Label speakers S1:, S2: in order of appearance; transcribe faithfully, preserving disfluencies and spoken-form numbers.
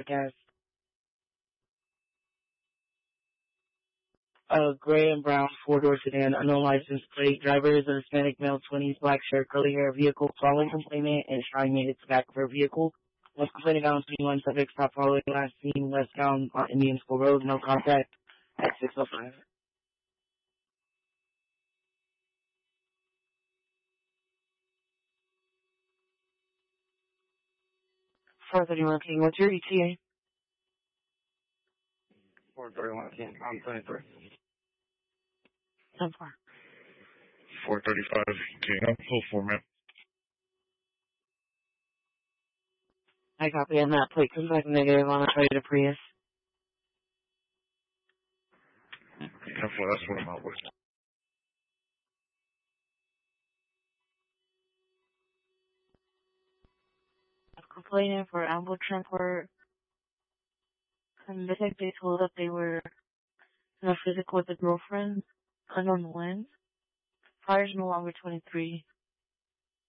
S1: podcast. A gray and brown four-door sedan, unknown license plate. Driver is a Hispanic male, twenties, black shirt, curly hair, vehicle. Following complainant and trying made it to back of her vehicle. Was complaining on twenty-one subject stop following last seen westbound on Indian School Road. No contact at six oh five. four thirty-one King, what's your E T A?
S2: four thirty-one King, I'm twenty-three.
S1: So far.
S3: four thirty-five King, I'm full format.
S1: I copy on that plate. Comes back negative on a Toyota Prius.
S3: That's what, that's what I'm out with.
S1: Complaining for ambush transport. And they think they told that they were in a physical with a girlfriend. Unknown when. Fire's no longer twenty-three.